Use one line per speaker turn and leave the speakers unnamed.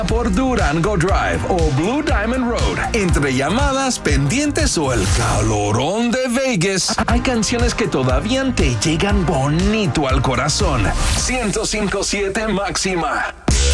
Por Durango Drive o Blue Diamond Road, entre llamadas, pendientes o el calorón de Vegas, hay canciones que todavía te llegan bonito al corazón. 105.7 Máxima.